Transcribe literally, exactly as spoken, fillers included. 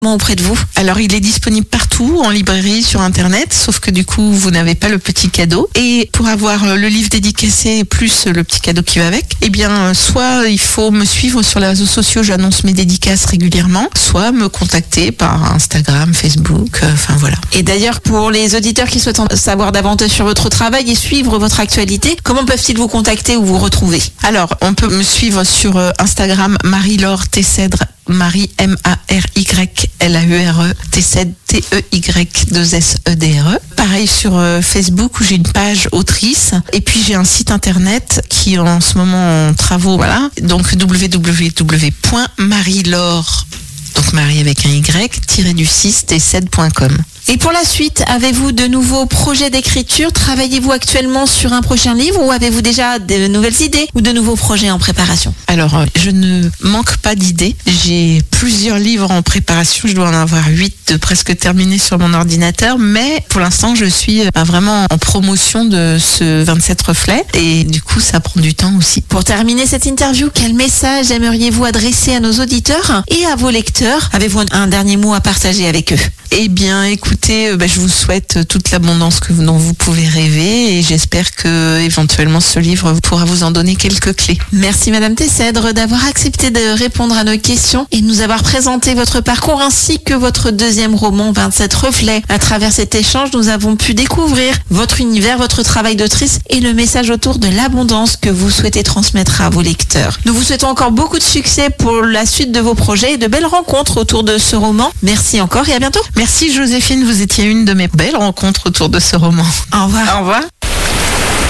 auprès de vous? Alors, il est disponible partout, en librairie, sur Internet, sauf que du coup, vous n'avez pas le petit cadeau. Et pour avoir le livre dédicacé plus le petit cadeau qui va avec, eh bien, soit il faut me suivre sur les réseaux sociaux, j'annonce mes dédicaces régulièrement, soit me contacter par Instagram, Facebook, euh, enfin voilà. Et d'ailleurs, pour les auditeurs qui souhaitent en savoir davantage sur votre travail et suivre votre actualité, comment peuvent-ils vous contacter ou vous retrouver? Alors, on peut me suivre sur euh, Instagram, Marie-Laure Tessèdre, Marie M A R Y L A U R E, Tessèdre T E Y deux S E D R E. Pareil sur euh, Facebook où j'ai une page autrice. Et puis j'ai un site internet qui est en ce moment en travaux, voilà. Donc w w w point marie laure, donc Marie avec un Y, tiré du six, tessèdre point com. Et pour la suite, avez-vous de nouveaux projets d'écriture? Travaillez-vous actuellement sur un prochain livre ou avez-vous déjà de nouvelles idées ou de nouveaux projets en préparation? Alors, euh, je ne manque pas d'idées. J'ai plusieurs livres en préparation. Je dois en avoir huit de presque terminés sur mon ordinateur. Mais pour l'instant, je suis euh, vraiment en promotion de ce vingt-sept reflets. Et du coup, ça prend du temps aussi. Pour terminer cette interview, quel message aimeriez-vous adresser à nos auditeurs et à vos lecteurs? Avez-vous un dernier mot à partager avec eux? Eh bien, écoutez, euh, bah, je vous souhaite toute l'abondance que vous, dont vous pouvez rêver et j'espère que éventuellement ce livre pourra vous en donner quelques clés. Merci Madame Tessèdre d'avoir accepté de répondre à nos questions et de nous avoir présenté votre parcours ainsi que votre deuxième roman vingt-sept reflets. À travers cet échange, nous avons pu découvrir votre univers, votre travail d'autrice et le message autour de l'abondance que vous souhaitez transmettre à vos lecteurs. Nous vous souhaitons encore beaucoup de succès pour la suite de vos projets et de belles rencontres autour de ce roman. Merci encore et à bientôt. Merci Joséphine, vous étiez une de mes belles rencontres autour de ce roman. Au revoir. Au revoir.